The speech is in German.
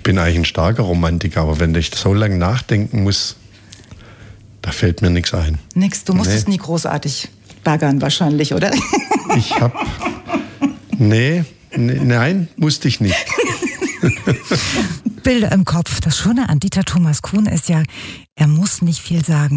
bin eigentlich ein starker Romantiker, aber wenn ich so lange nachdenken muss, da fällt mir nichts ein. Nix, du musstest nie großartig baggern wahrscheinlich, oder? Ich habe... Nein, musste ich nicht. Bilder im Kopf. Das Schöne an Dieter Thomas Kuhn ist ja, er muss nicht viel sagen.